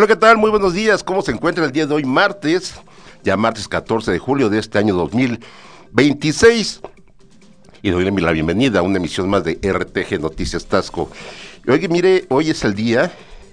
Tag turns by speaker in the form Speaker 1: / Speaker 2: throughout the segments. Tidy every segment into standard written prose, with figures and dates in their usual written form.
Speaker 1: Hola, ¿qué tal? Muy buenos días. ¿Cómo se encuentra el día de hoy? Martes, ya martes 14 de julio de este año 2026. Y doy la bienvenida a una emisión más de RTG Noticias Tasco. Y oye, mire, hoy es el Día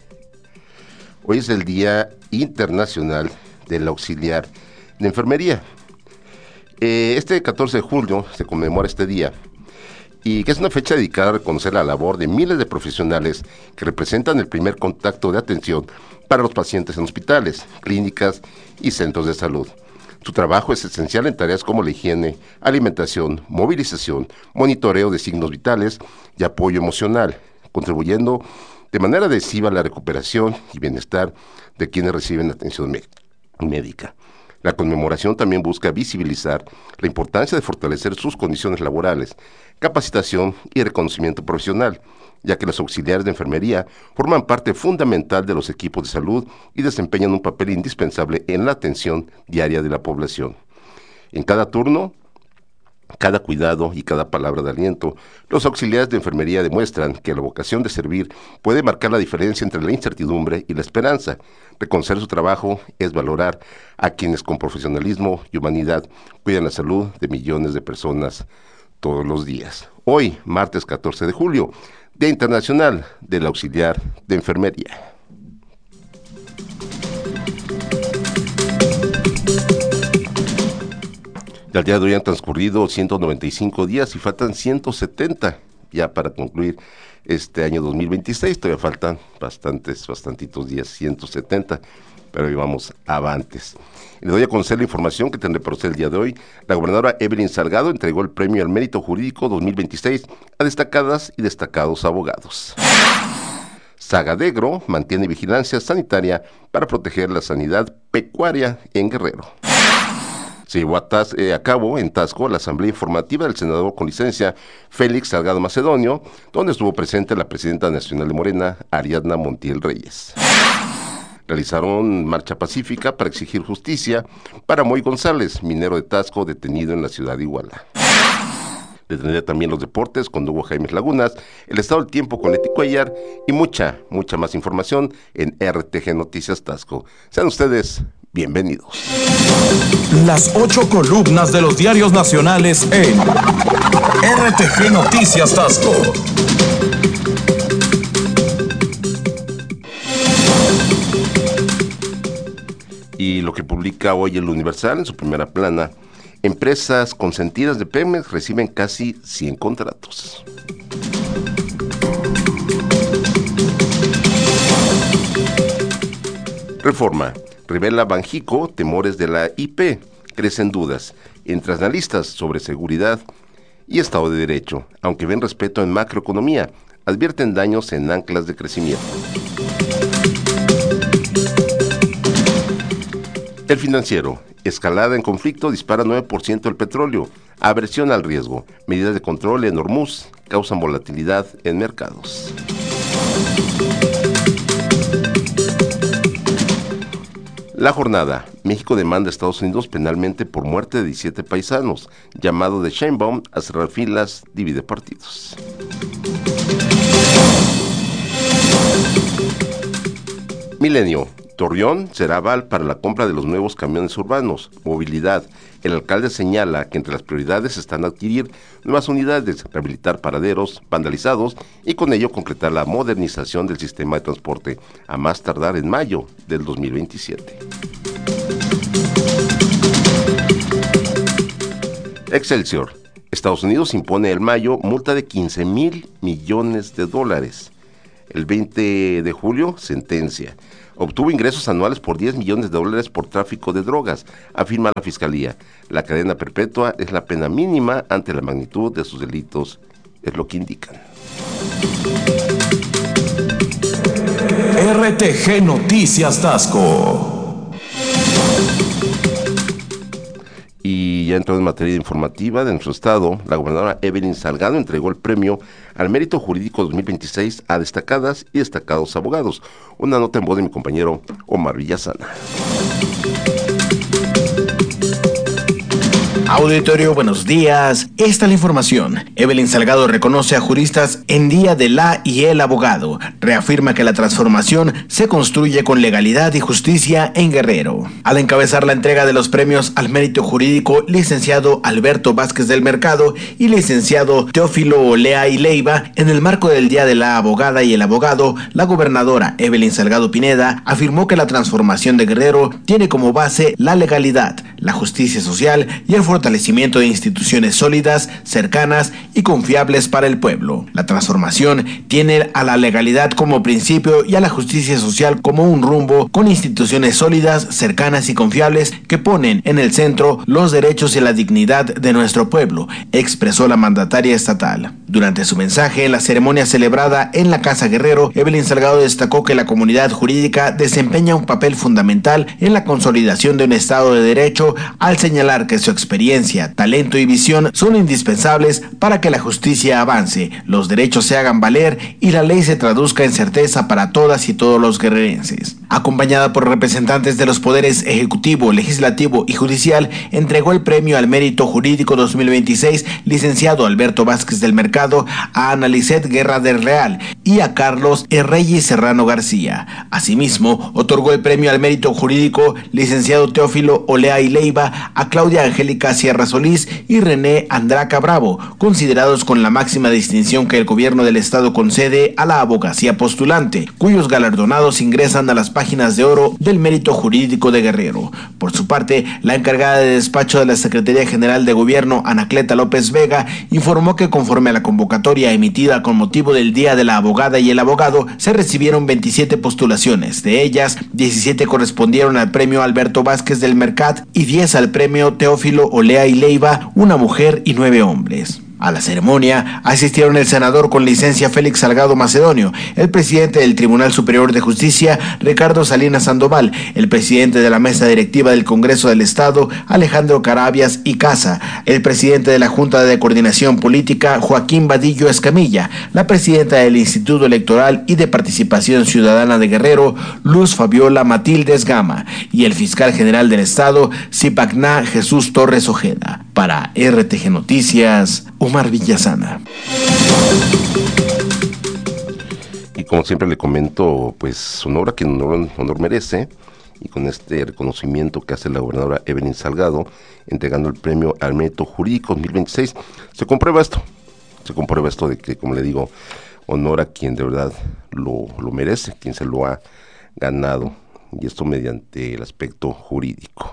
Speaker 1: Internacional del Auxiliar de Enfermería. Este 14 de julio se conmemora este día, y que es una fecha dedicada a reconocer la labor de miles de profesionales que representan el primer contacto de atención para los pacientes en hospitales, clínicas y centros de salud. Su trabajo es esencial en tareas como la higiene, alimentación, movilización, monitoreo de signos vitales y apoyo emocional, contribuyendo de manera decisiva a la recuperación y bienestar de quienes reciben atención médica. La conmemoración también busca visibilizar la importancia de fortalecer sus condiciones laborales, capacitación y reconocimiento profesional, ya que los auxiliares de enfermería forman parte fundamental de los equipos de salud y desempeñan un papel indispensable en la atención diaria de la población. En cada turno, cada cuidado y cada palabra de aliento, los auxiliares de enfermería demuestran que la vocación de servir puede marcar la diferencia entre la incertidumbre y la esperanza. Reconocer su trabajo es valorar a quienes con profesionalismo y humanidad cuidan la salud de millones de personas todos los días. Hoy, martes 14 de julio, Día Internacional del Auxiliar de Enfermería. Al día de hoy han transcurrido 195 días y faltan 170 ya para concluir este año 2026. Todavía faltan bastantitos días, 170, pero hoy vamos avantes. Le doy a conocer la información que tendré para usted el día de hoy. La gobernadora Evelyn Salgado entregó el Premio al Mérito Jurídico 2026 a destacadas y destacados abogados. Sagadegro mantiene vigilancia sanitaria para proteger la sanidad pecuaria en Guerrero. Se llevó a cabo en Tasco la asamblea informativa del senador con licencia Félix Salgado Macedonio, donde estuvo presente la presidenta nacional de Morena, Ariadna Montiel Reyes. Realizaron marcha pacífica para exigir justicia para Moy González, minero de Tasco detenido en la ciudad de Iguala. Detendré también los deportes con Hugo Jaime Lagunas, el estado del tiempo con Leti Cuellar y mucha más información en RTG Noticias Tasco. Sean ustedes bienvenidos.
Speaker 2: Las 8 columnas de los diarios nacionales en RTG Noticias Tasco.
Speaker 1: Y lo que publica hoy el Universal en su primera plana: empresas consentidas de Pemex reciben casi 100 contratos. Reforma. Revela Banjico temores de la IP. Crecen dudas entre analistas sobre seguridad y Estado de Derecho, aunque ven respeto en macroeconomía. Advierten daños en anclas de crecimiento. El Financiero. Escalada en conflicto dispara 9% el petróleo. Aversión al riesgo. Medidas de control en Hormuz causan volatilidad en mercados. La Jornada. México demanda a Estados Unidos penalmente por muerte de 17 paisanos. Llamado de Sheinbaum a cerrar filas divide partidos. Milenio. Torreón será aval para la compra de los nuevos camiones urbanos. Movilidad. El alcalde señala que entre las prioridades están adquirir nuevas unidades, rehabilitar paraderos vandalizados y con ello concretar la modernización del sistema de transporte, a más tardar en mayo del 2027. Excelsior. Estados Unidos impone el mayo multa de $15,000 millones. El 20 de julio, sentencia. Obtuvo ingresos anuales por $10 millones por tráfico de drogas, afirma la Fiscalía. La cadena perpetua es la pena mínima ante la magnitud de sus delitos, es lo que indican.
Speaker 2: RTG Noticias Tasco.
Speaker 1: Y ya entró en materia informativa de nuestro estado, la gobernadora Evelyn Salgado entregó el Premio al Mérito Jurídico 2026 a destacadas y destacados abogados. Una nota en voz de mi compañero Omar Villasana.
Speaker 3: Auditorio, buenos días. Esta es la información. Evelyn Salgado reconoce a juristas en Día de la y el Abogado. Reafirma que la transformación se construye con legalidad y justicia en Guerrero. Al encabezar la entrega de los premios al mérito jurídico, licenciado Alberto Vázquez del Mercado y licenciado Teófilo Olea y Leiva, en el marco del Día de la Abogada y el Abogado, la gobernadora Evelyn Salgado Pineda afirmó que la transformación de Guerrero tiene como base la legalidad, la justicia social y el fortalecimiento de instituciones sólidas, cercanas y confiables para el pueblo. La transformación tiene a la legalidad como principio y a la justicia social como un rumbo, con instituciones sólidas, cercanas y confiables que ponen en el centro los derechos y la dignidad de nuestro pueblo, expresó la mandataria estatal. Durante su mensaje en la ceremonia celebrada en la Casa Guerrero, Evelyn Salgado destacó que la comunidad jurídica desempeña un papel fundamental en la consolidación de un Estado de Derecho, al señalar que su experiencia, talento y visión son indispensables para que la justicia avance, los derechos se hagan valer y la ley se traduzca en certeza para todas y todos los guerrerenses. Acompañada por representantes de los poderes ejecutivo, legislativo y judicial, entregó el premio al mérito jurídico 2026 licenciado Alberto Vázquez del Mercado, a Ana Lisset Guerra del Real y a Carlos Reyes Serrano García. Asimismo, otorgó el premio al mérito jurídico licenciado Teófilo Olea y Leiva a Claudia Angélica Sierra Solís y René Andraca Bravo, considerados con la máxima distinción que el gobierno del estado concede a la abogacía postulante, cuyos galardonados ingresan a las páginas de oro del mérito jurídico de Guerrero. Por su parte, la encargada de despacho de la Secretaría General de Gobierno, Anacleta López Vega, informó que conforme a la convocatoria emitida con motivo del Día de la Abogada y el Abogado, se recibieron 27 postulaciones. De ellas, 17 correspondieron al premio Alberto Vázquez del Mercat y 10 al premio Teófilo Olea y Leiva, una mujer y 9 hombres. A la ceremonia asistieron el senador con licencia Félix Salgado Macedonio, el presidente del Tribunal Superior de Justicia, Ricardo Salinas Sandoval, el presidente de la mesa directiva del Congreso del Estado, Alejandro Carabias y Casa, el presidente de la Junta de Coordinación Política, Joaquín Vadillo Escamilla, la presidenta del Instituto Electoral y de Participación Ciudadana de Guerrero, Luz Fabiola Matildes Gama, y el fiscal general del Estado, Zipacná Jesús Torres Ojeda. Para RTG Noticias, Omar Villasana.
Speaker 1: Y como siempre le comento, pues honor a quien honor merece, y con este reconocimiento que hace la gobernadora Evelyn Salgado, entregando el premio al mérito jurídico 2026, se comprueba esto de que, como le digo, honor a quien de verdad lo merece, quien se lo ha ganado, y esto mediante el aspecto jurídico.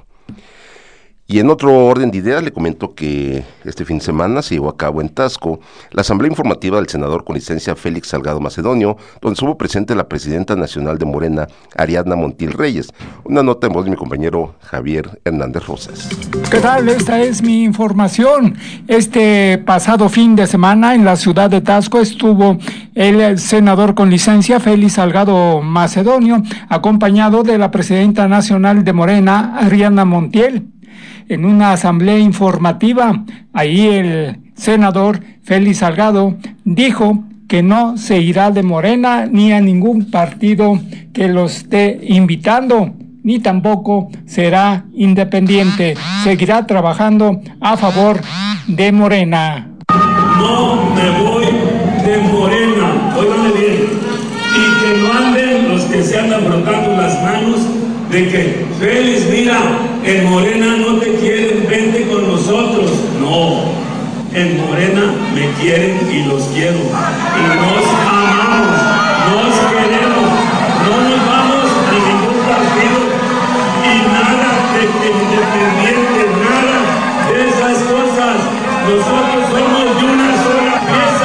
Speaker 1: Y en otro orden de ideas, le comento que este fin de semana se llevó a cabo en Taxco la asamblea informativa del senador con licencia Félix Salgado Macedonio, donde estuvo presente la presidenta nacional de Morena, Ariadna Montiel Reyes. Una nota en voz de mi compañero Javier Hernández Rosas.
Speaker 4: ¿Qué tal? Esta es mi información. Este pasado fin de semana en la ciudad de Taxco estuvo el senador con licencia Félix Salgado Macedonio, acompañado de la presidenta nacional de Morena, Ariadna Montiel. En una asamblea informativa, ahí el senador Félix Salgado dijo que no se irá de Morena ni a ningún partido que lo esté invitando, ni tampoco será independiente. Seguirá trabajando a favor de Morena.
Speaker 5: No me voy de Morena, óigame bien, y que no anden los que se andan frotando las manos de que, Félix, mira, en Morena no te quieren, vente con nosotros. No, en Morena me quieren y los quiero. Y nos amamos, nos queremos, no nos vamos a ningún partido y nada de independiente, nada de esas cosas. Nosotros somos de una sola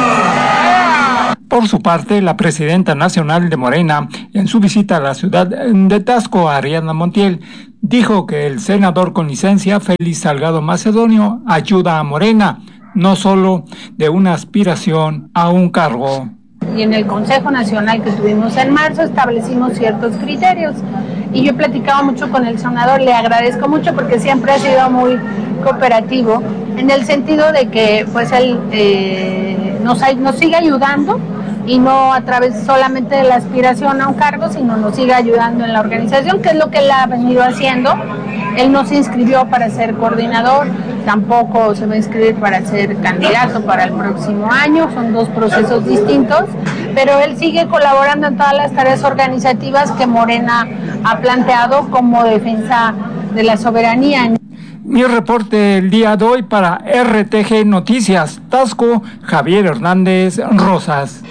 Speaker 5: pieza.
Speaker 4: Por su parte, la presidenta nacional de Morena, en su visita a la ciudad de Taxco, Ariadna Montiel, dijo que el senador con licencia Félix Salgado Macedonio ayuda a Morena, no solo de una aspiración a un cargo.
Speaker 6: Y en el Consejo Nacional que tuvimos en marzo establecimos ciertos criterios y yo he platicado mucho con el senador, le agradezco mucho porque siempre ha sido muy cooperativo en el sentido de que pues él nos sigue ayudando y no a través solamente de la aspiración a un cargo, sino nos siga ayudando en la organización, que es lo que él ha venido haciendo. Él no se inscribió para ser coordinador, tampoco se va a inscribir para ser candidato para el próximo año, son dos procesos distintos, pero él sigue colaborando en todas las tareas organizativas que Morena ha planteado como defensa de la soberanía.
Speaker 4: Mi reporte el día de hoy para RTG Noticias Tasco, Javier Hernández Rosas.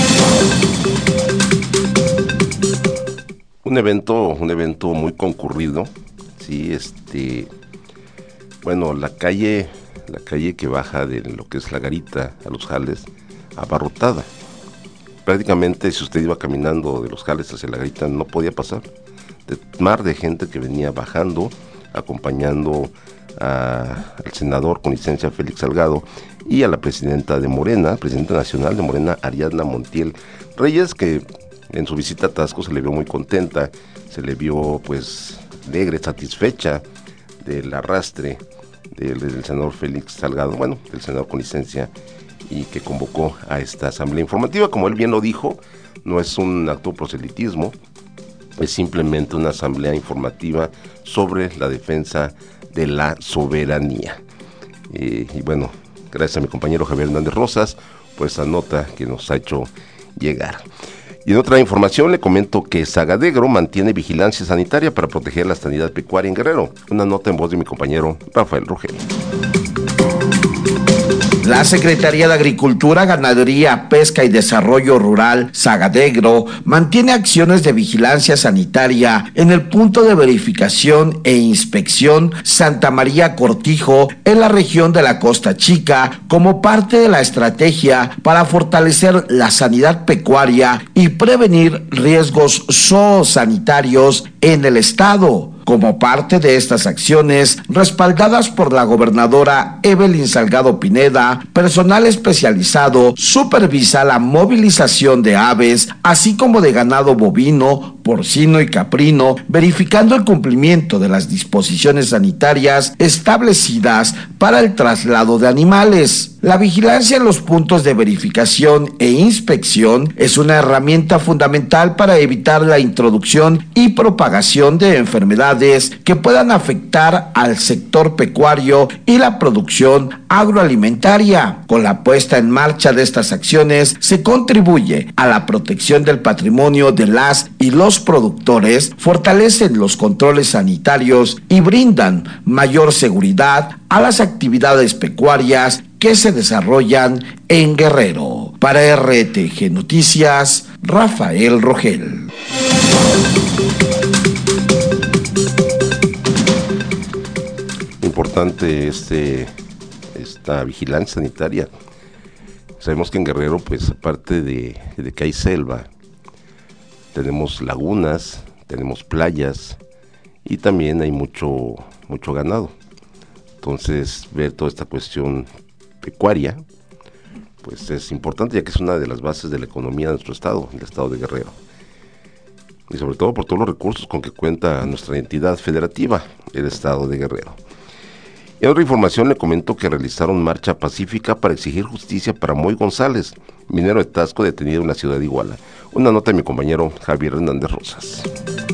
Speaker 1: Un evento muy concurrido, sí, bueno, la calle que baja de lo que es la Garita a los Jales, abarrotada. Prácticamente si usted iba caminando de los Jales hacia la Garita no podía pasar. De mar de gente que venía bajando, acompañando al senador con licencia Félix Salgado y a la presidenta de Morena, presidenta nacional de Morena, Ariadna Montiel Reyes, que en su visita a Tasco se le vio muy contenta, se le vio pues alegre, satisfecha del arrastre del senador Félix Salgado, bueno, del senador con licencia, y que convocó a esta asamblea informativa. Como él bien lo dijo, no es un acto de proselitismo, es simplemente una asamblea informativa sobre la defensa de la soberanía. Y bueno, gracias a mi compañero Javier Hernández Rosas por esa nota que nos ha hecho llegar. Y en otra información le comento que Sagadegro mantiene vigilancia sanitaria para proteger la sanidad pecuaria en Guerrero. Una nota en voz de mi compañero Rafael Rogel.
Speaker 3: La Secretaría de Agricultura, Ganadería, Pesca y Desarrollo Rural, Sagadegro, mantiene acciones de vigilancia sanitaria en el punto de verificación e inspección Santa María Cortijo en la región de la Costa Chica como parte de la estrategia para fortalecer la sanidad pecuaria y prevenir riesgos zoosanitarios en el estado. Como parte de estas acciones, respaldadas por la gobernadora Evelyn Salgado Pineda, personal especializado supervisa la movilización de aves, así como de ganado bovino, porcino y caprino, verificando el cumplimiento de las disposiciones sanitarias establecidas para el traslado de animales. La vigilancia en los puntos de verificación e inspección es una herramienta fundamental para evitar la introducción y propagación de enfermedades que puedan afectar al sector pecuario y la producción agroalimentaria. Con la puesta en marcha de estas acciones se contribuye a la protección del patrimonio de las y los productores, fortalecen los controles sanitarios y brindan mayor seguridad a las actividades pecuarias que se desarrollan en Guerrero. Para RTG Noticias, Rafael Rogel.
Speaker 1: Importante esta vigilancia sanitaria. Sabemos que en Guerrero, pues aparte de que hay selva, tenemos lagunas, tenemos playas y también hay mucho ganado. Entonces, ver toda esta cuestión pecuaria, pues es importante, ya que es una de las bases de la economía de nuestro estado, el estado de Guerrero. Y sobre todo por todos los recursos con que cuenta nuestra entidad federativa, el estado de Guerrero. En otra información le comento que realizaron marcha pacífica para exigir justicia para Moy González, minero de Tasco detenido en la ciudad de Iguala. Una nota de mi compañero Javier Hernández Rosas.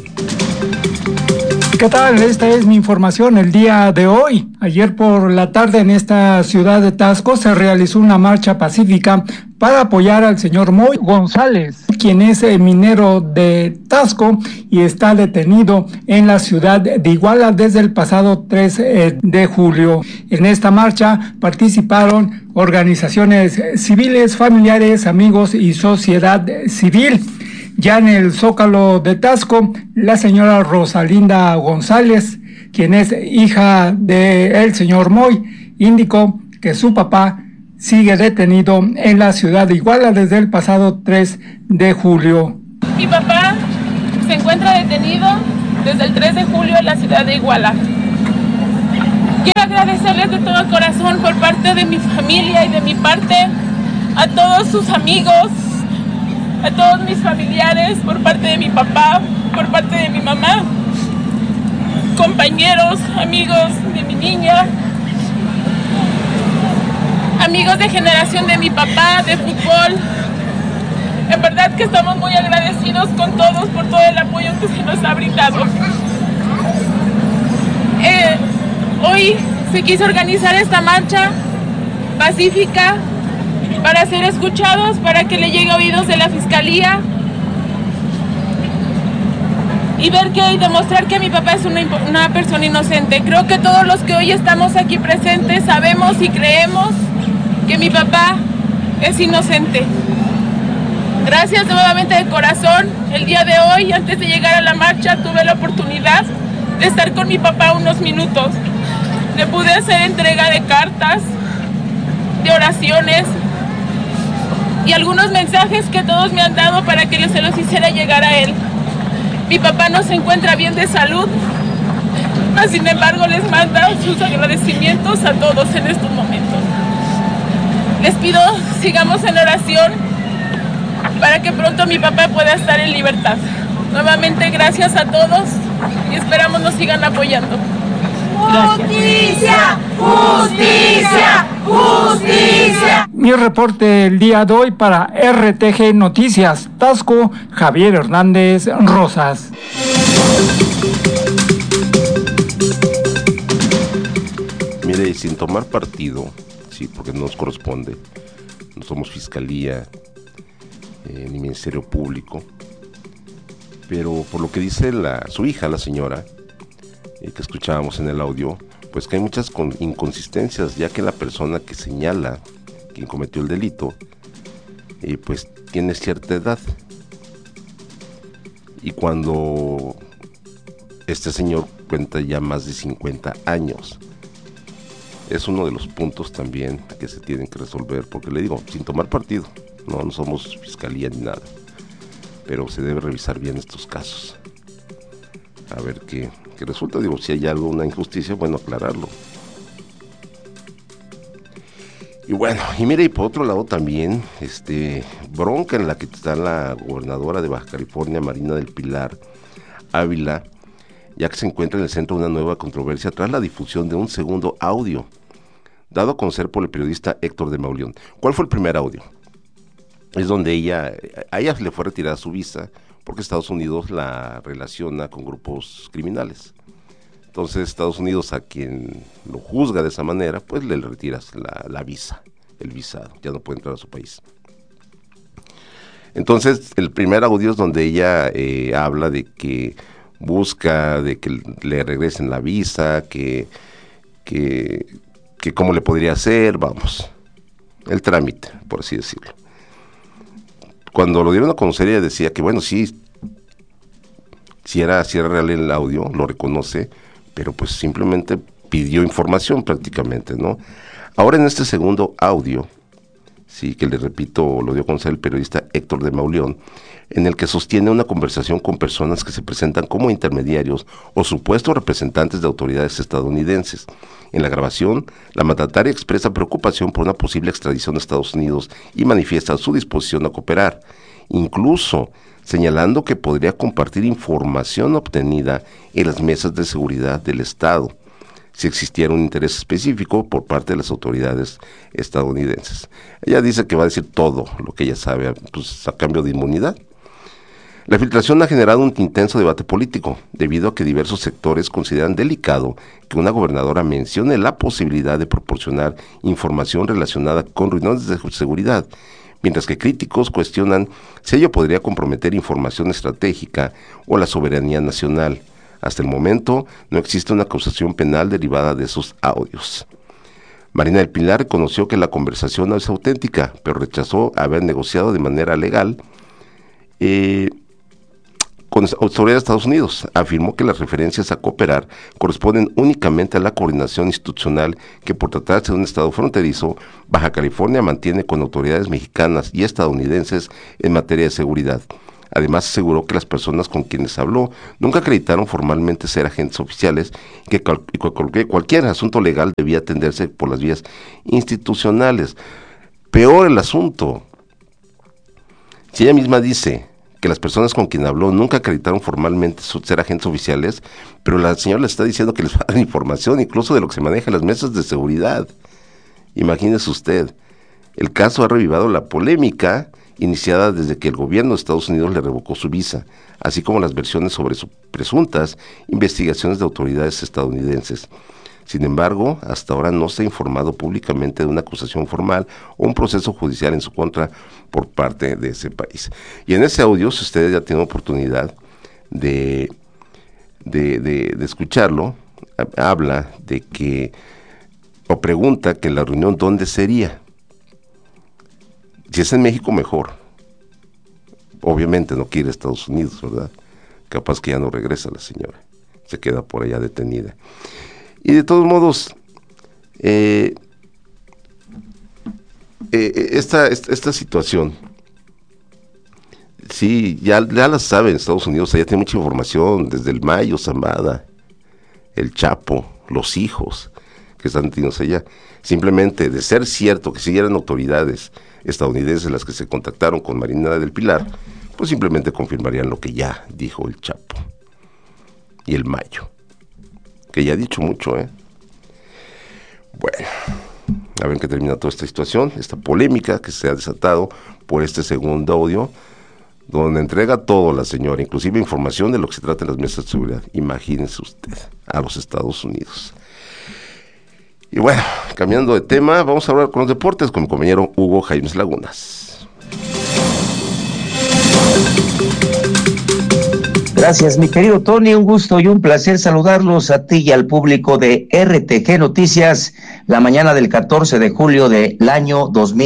Speaker 4: ¿Qué tal? Esta es mi información el día de hoy. Ayer por la tarde en esta ciudad de Tasco se realizó una marcha pacífica para apoyar al señor Moy González, quien es minero de Tasco y está detenido en la ciudad de Iguala desde el pasado 3 de julio. En esta marcha participaron organizaciones civiles, familiares, amigos y sociedad civil. Ya en el Zócalo de Tasco, la señora Rosalinda González, quien es hija del señor Moy, indicó que su papá sigue detenido en la ciudad de Iguala desde el pasado 3 de julio.
Speaker 7: Mi papá se encuentra detenido desde el 3 de julio en la ciudad de Iguala. Quiero agradecerles de todo corazón por parte de mi familia y de mi parte a todos sus amigos, a todos mis familiares, por parte de mi papá, por parte de mi mamá, compañeros, amigos de mi niña, amigos de generación de mi papá, de fútbol, En verdad que estamos muy agradecidos con todos por todo el apoyo que se nos ha brindado. Hoy se quiso organizar esta marcha pacífica para ser escuchados, para que le llegue a oídos de la Fiscalía y ver y demostrar que mi papá es una persona inocente. Creo que todos los que hoy estamos aquí presentes sabemos y creemos que mi papá es inocente. Gracias nuevamente de corazón. El día de hoy, antes de llegar a la marcha, tuve la oportunidad de estar con mi papá unos minutos. Le pude hacer entrega de cartas, de oraciones y algunos mensajes que todos me han dado para que se los hiciera llegar a él. Mi papá no se encuentra bien de salud, mas sin embargo les manda sus agradecimientos a todos en estos momentos. Les pido, sigamos en oración para que pronto mi papá pueda estar en libertad. Nuevamente, gracias a todos y esperamos nos sigan apoyando.
Speaker 8: ¡Justicia! ¡Justicia! ¡Justicia!
Speaker 4: Mi reporte el día de hoy para RTG Noticias Tasco, Javier Hernández Rosas.
Speaker 1: Mire, sin tomar partido, sí, porque no nos corresponde, no somos fiscalía ni Ministerio Público, pero por lo que dice su hija, la señora, que escuchábamos en el audio, pues que hay muchas inconsistencias, ya que la persona que señala quien cometió el delito, pues tiene cierta edad. Y cuando este señor cuenta ya más de 50 años, es uno de los puntos también que se tienen que resolver, porque le digo, sin tomar partido, no somos fiscalía ni nada, pero se debe revisar bien estos casos. A ver qué resulta, digo, si hay algo, una injusticia, bueno, aclararlo. Y bueno, y mire, y por otro lado también, bronca en la que está la gobernadora de Baja California, Marina del Pilar Ávila, ya que se encuentra en el centro de una nueva controversia tras la difusión de un segundo audio, dado a conocer por el periodista Héctor de Mauleón. ¿Cuál fue el primer audio? Es donde a ella le fue retirada su visa, porque Estados Unidos la relaciona con grupos criminales. Entonces Estados Unidos, a quien lo juzga de esa manera, pues le retiras la visa, el visado, ya no puede entrar a su país. Entonces el primer audio es donde ella habla de que busca de que le regresen la visa, que cómo le podría hacer, vamos, el trámite, por así decirlo. Cuando lo dieron a conocer, ella decía que bueno, sí era real el audio, lo reconoce, pero pues simplemente pidió información prácticamente, ¿no? Ahora en este segundo audio, sí, que le repito, lo dio a conocer el periodista Héctor de Mauleón, en el que sostiene una conversación con personas que se presentan como intermediarios o supuestos representantes de autoridades estadounidenses. En la grabación, la mandataria expresa preocupación por una posible extradición a Estados Unidos y manifiesta su disposición a cooperar, incluso señalando que podría compartir información obtenida en las mesas de seguridad del Estado, si existiera un interés específico por parte de las autoridades estadounidenses. Ella dice que va a decir todo lo que ella sabe, pues a cambio de inmunidad. La filtración ha generado un intenso debate político, debido a que diversos sectores consideran delicado que una gobernadora mencione la posibilidad de proporcionar información relacionada con reuniones de seguridad, mientras que críticos cuestionan si ello podría comprometer información estratégica o la soberanía nacional. Hasta el momento no existe una acusación penal derivada de esos audios. Marina del Pilar reconoció que la conversación no es auténtica, pero rechazó haber negociado de manera legal con autoridades de Estados Unidos. Afirmó que las referencias a cooperar corresponden únicamente a la coordinación institucional que, por tratarse de un estado fronterizo, Baja California mantiene con autoridades mexicanas y estadounidenses en materia de seguridad. Además, aseguró que las personas con quienes habló nunca acreditaron formalmente ser agentes oficiales y que cualquier asunto legal debía atenderse por las vías institucionales. Peor el asunto. Si ella misma dice que las personas con quien habló nunca acreditaron formalmente ser agentes oficiales, pero la señora le está diciendo que les va a dar información incluso de lo que se maneja en las mesas de seguridad. Imagínese usted, el caso ha revivado la polémica iniciada desde que el gobierno de Estados Unidos le revocó su visa, así como las versiones sobre sus presuntas investigaciones de autoridades estadounidenses. Sin embargo, hasta ahora no se ha informado públicamente de una acusación formal o un proceso judicial en su contra por parte de ese país. Y en ese audio, si ustedes ya tienen oportunidad de escucharlo, habla de que, o pregunta que en la reunión dónde sería. Si es en México, mejor. Obviamente no quiere Estados Unidos, ¿verdad? Capaz que ya no regresa la señora, se queda por allá detenida. Y de todos modos, esta situación, sí, ya la saben Estados Unidos, ya tiene mucha información, desde el Mayo Zambada, el Chapo, los hijos que están detenidos allá. Simplemente, de ser cierto que si eran autoridades estadounidenses las que se contactaron con Marina del Pilar, pues simplemente confirmarían lo que ya dijo el Chapo y el Mayo, que ya ha dicho mucho, ¿eh? Bueno, a ver en qué termina toda esta situación, esta polémica que se ha desatado por este segundo audio, donde entrega todo la señora, inclusive información de lo que se trata en las mesas de seguridad. Imagínense usted, a los Estados Unidos. Y bueno, cambiando de tema, vamos a hablar con los deportes con mi compañero Hugo Jaimes Lagunas.
Speaker 9: Gracias, mi querido Tony, un gusto y un placer saludarlos a ti y al público de RTG Noticias, la mañana del 14 de julio del año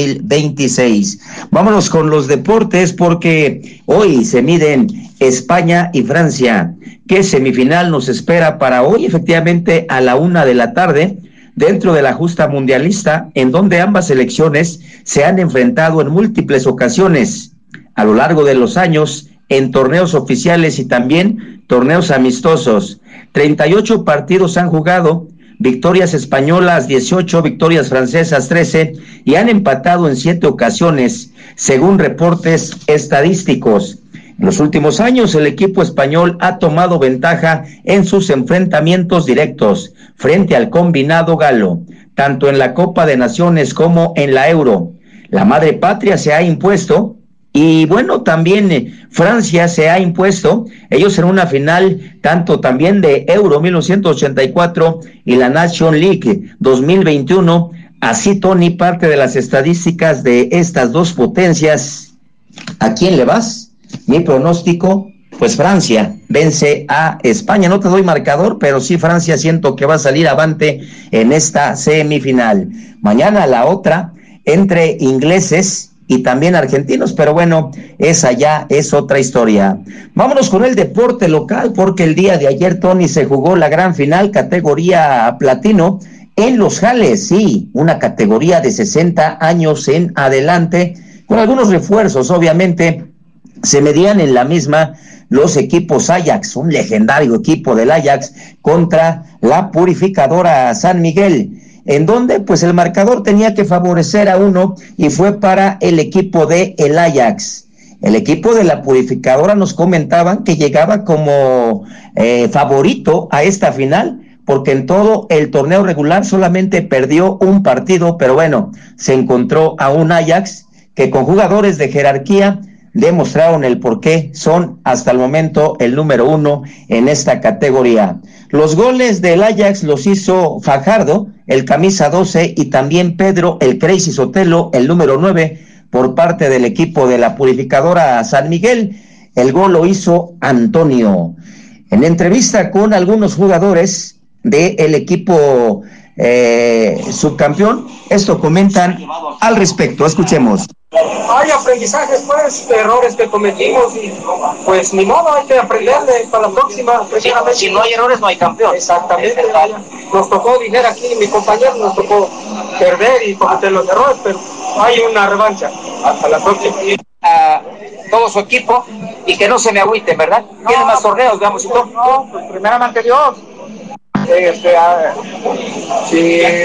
Speaker 9: 2026. Vámonos con los deportes porque hoy se miden España y Francia. ¿Qué semifinal nos espera para hoy? Efectivamente, a la 1:00 p.m, dentro de la justa mundialista, en donde ambas selecciones se han enfrentado en múltiples ocasiones a lo largo de los años, en torneos oficiales y también torneos amistosos. 38 partidos han jugado, victorias españolas 18, victorias francesas 13, y han empatado en 7 ocasiones, según reportes estadísticos. En los últimos años, el equipo español ha tomado ventaja en sus enfrentamientos directos frente al combinado galo, tanto en la Copa de Naciones como en la Euro. La madre patria se ha impuesto. Y bueno, también Francia se ha impuesto, ellos en una final tanto también de Euro 1984 y la Nation League 2021. Así, Tony, parte de las estadísticas de estas dos potencias. ¿A quién le vas? Mi pronóstico, pues Francia vence a España. No te doy marcador, pero sí Francia siento que va a salir avante en esta semifinal. Mañana la otra entre ingleses y también argentinos, pero bueno, esa ya es otra historia. Vámonos con el deporte local, porque el día de ayer, Tony, se jugó la gran final categoría platino en Los Jales, sí, una categoría de 60 años en adelante, con algunos refuerzos, obviamente. Se medían en la misma los equipos Ajax, un legendario equipo del Ajax, contra la Purificadora San Miguel, en donde pues el marcador tenía que favorecer a uno y fue para el equipo de el Ajax. El equipo de la Purificadora nos comentaban que llegaba como favorito a esta final, porque en todo el torneo regular solamente perdió un partido, pero bueno, se encontró a un Ajax que con jugadores de jerarquía demostraron el por qué son hasta el momento el número 1 en esta categoría. Los goles del Ajax los hizo Fajardo, el camisa 12, y también Pedro, el Crazy Sotelo, el número 9, por parte del equipo de la Purificadora San Miguel. El gol lo hizo Antonio. En entrevista con algunos jugadores del equipo subcampeón, esto comentan al respecto. Escuchemos.
Speaker 10: Hay aprendizajes, pues, de errores que cometimos y pues ni modo, hay que aprenderle para la próxima.
Speaker 9: Si no hay errores, no hay campeón.
Speaker 10: Exactamente. Nos tocó, dijera aquí mi compañero, nos tocó perder y cometer los errores, pero hay una revancha. Hasta la próxima.
Speaker 9: A todo su equipo y que no se me agüiten, ¿verdad? No, ¿tiene más torneos, digamos, y todo?
Speaker 10: No, pues primeramente Dios. Sí.